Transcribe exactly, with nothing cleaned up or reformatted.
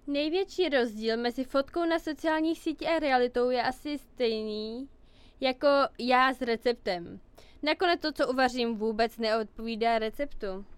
Největší rozdíl mezi fotkou na sociálních sítích a realitou je asi stejný jako já s receptem. Nakonec to, co uvařím, vůbec neodpovídá receptu.